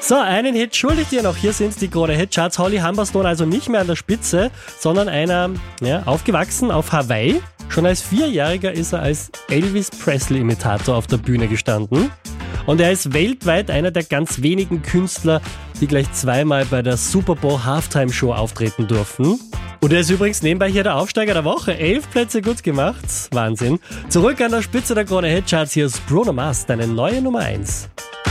So, einen Hit schulde ich dir noch. Hier sind die Krone Hitcharts. Holly Humberstone also nicht mehr an der Spitze, sondern einer, aufgewachsen auf Hawaii. Schon als 4-Jähriger ist er als Elvis Presley-Imitator auf der Bühne gestanden. Und er ist weltweit einer der ganz wenigen Künstler, die gleich zweimal bei der Super Bowl Halftime Show auftreten durften. Und er ist übrigens nebenbei hier der Aufsteiger der Woche. 11 Plätze gut gemacht. Wahnsinn. Zurück an der Spitze der Krone Hitcharts. Hier ist Bruno Mars, deine neue Nummer 1.